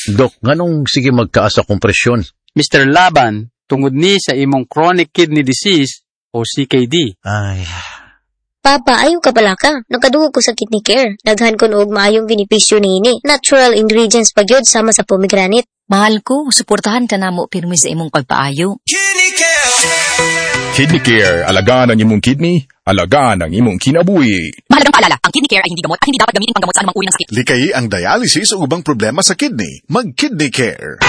Dok, nganong sige magkaas akong presyon? Mr. Laban, tungod ni sa imong chronic kidney disease o CKD. Ay, Papa, ayaw ka pala ka. Nagkadugo ko sa kidney care. Daghan ko noog maayong binipisyo niini. Natural ingredients pa gyud sama sa pomegranate. Mahal ko, suportahan ka na mo pirmi sa imong pagpaayo. Kidney Care, alagaan ang imong kidney, alagaan ang imong kinabuhi. Mahalagang paalala, ang kidney care ay hindi gamot at hindi dapat gamitin panggamot sa anumang uri ng sakit. Likay ang dialysis o ubang problema sa kidney. Mag-Kidney Care.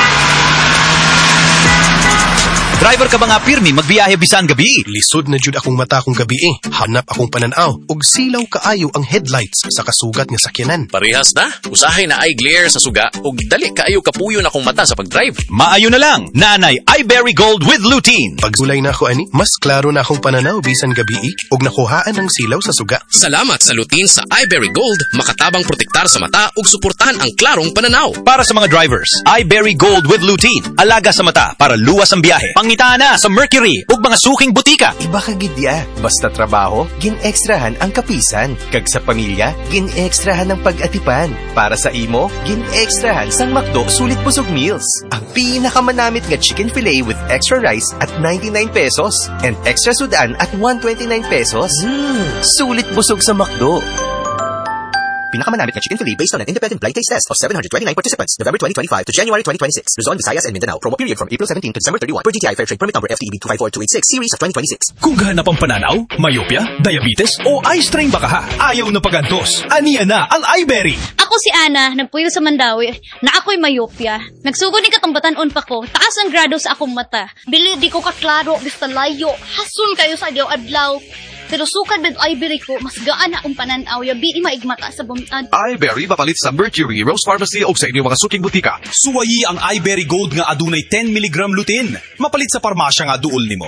Driver ka ba nga pirmi magbiyahe bisan gabi? Lisod na jud akong mata kong gabi eh. Hanap akong pananaw ug silaw kaayo ang headlights sa kasugat nga sakyanan. Parehas na. Usahay na eye glare sa suga ug dali kaayo kapuyo na akong mata sa pagdrive. Maayo na lang, Nanay iBerry Gold with lutein. Pagsulay na ako ani, mas klaro na akong pananaw bisan gabi eh ug nakuhaan ang silaw sa suga. Salamat sa lutein sa iBerry Gold, makatabang protektar sa mata ug suportahan ang klarong pananaw. Para sa mga drivers, iBerry Gold with lutein. Alaga sa mata para luwas ang biyahe. Pangita na sa Mercury ug mga suking butika. Iba ka gidya, basta trabaho, gin-extrahan ang kapisan. Kag sa pamilya, gin-extrahan ang pag-atipan. Para sa imo, gin-extrahan sang McDo Sulit Busog Meals. Ang pinakamanamit nga chicken fillet with extra rice at 99 pesos and extra sudan at 129 pesos. Sulit busog sa McDo. Pinakamanamit na chicken fillet based on an independent blind taste test of 729 participants, November 2025 to January 2026. Luzon, Visayas, and Mindanao. Promo period from April 17 to December 31 per DTI Fair Trade Permit Number FTEB 254286 Series of 2026. Kung gahanap ang pananaw, myopia, diabetes, o eye strain baka ha, ayaw na pagantos. Aniya na ang iBerry. Ako si Ana, nagpuyo sa Mandawi, na ako'y myopia. Nagsugod ni katambatan-on pa ko, taas ang grado sa akong mata. Bili di ko kaklaro, basta layo, hasun kayo sa adlaw-adlaw. Pero sukad med iBerry ko, mas gaan na akong pananaw, yabi maigmata sa bumtan. iBerry mapalit sa Mercury, Rose Pharmacy o sa inyong mga suking butika. Suwayi ang iBerry Gold nga adunay 10 mg lutein. Mapalit sa parmasya nga duol nimo.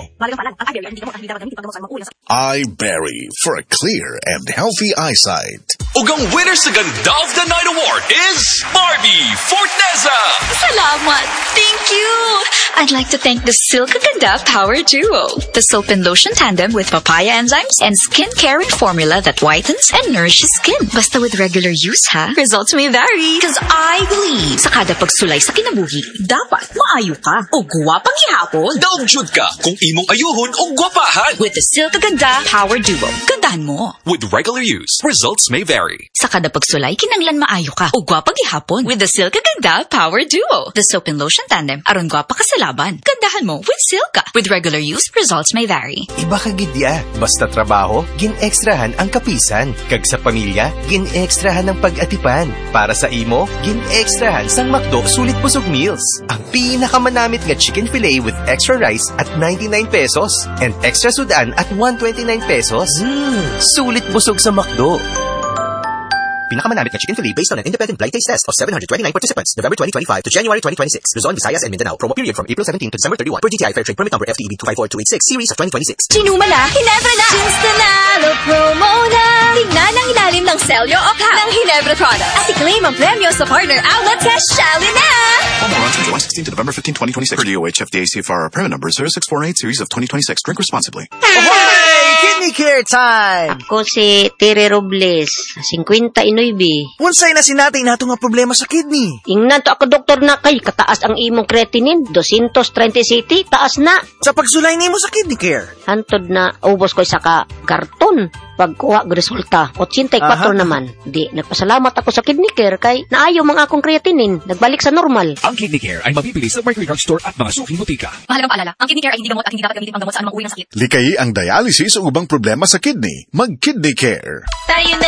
iBerry for a clear and healthy eyesight. Ug ang winner sa Ganda of the Night Award is Barbie Forteza! Salamat! Thank you! I'd like to thank the Silk Ganda Power Duo. The soap and lotion tandem with papaya enzymes and skin-caring formula that whitens and nourishes skin. Basta with regular use, ha? Results may vary. Cause I believe sa kada pagsulay sa kinabuhi, dapat maayo ka o guwapang ihapon. Daljud ka kung imong ayuhon o gwapahan. With the Silk Ganda Power Duo, gandahan mo. With regular use, results may vary. Sa kada pagsulay, kinanglan maayo ka o guwapang ihapon with the Silk Ganda Power Duo. The soap and lotion tandem, aron guwapa ka sa laban. Gandahan mo with Silka. With regular use, results may vary. Iba ka gidya, basta trabaho, gin-extrahan ang kapisan. Kag sa pamilya, gin-extrahan ang pag-atipan. Para sa imo, gin-extrahan sang McDo Sulit Busog Meals. Ang pinakamanamit nga chicken fillet with extra rice at 99 pesos and extra sudan at 129 pesos. Sulit busog sa McDo. Pinakamanamit na chicken fillet based on an independent blind taste test of 729 participants, November 2025 to January 2026. Luzon, Visayas, and Mindanao. Promo period from April 17 to December 31 per DTI Fair Trade Permit Number FTEB 254286 Series of 2026. Sinumala, Hinebra na! Sinstanalo promo na! Tingnan ang ilalim ng selyo o ka ng Hinebra products. At i-claim ang premyo sa partner outlet Cashali na! Promo runs from July 16 to November 15, 2026. Per DOH FDA CFR permit number 0648 Series of 2026. Drink responsibly. Hey! Kidney Care time! Ako si Tere Robles, 59. Unsay na sinatay nato nga problema sa kidney? Ingnan to ako doktor na kay kataas ang imong creatinine 230 city taas na. Sa pagsulay nimo sa Kidney Care, hantod na ubos ko sa karton. Pagkuha ng resulta 84 naman. Di nagpasalamat ako sa Kidney Care kay naayo mga akong creatinine nagbalik sa normal. Ang Kidney Care ay mabibili sa Mercury Drug Store at mga suking butika. Mahalagang paalala, ang Kidney Care ay hindi gamot at hindi dapat gamitin panggamot sa anumang uri ng sakit. Likay ang dialysis o ubang problema sa kidney. Mag-Kidney Care. Tayo na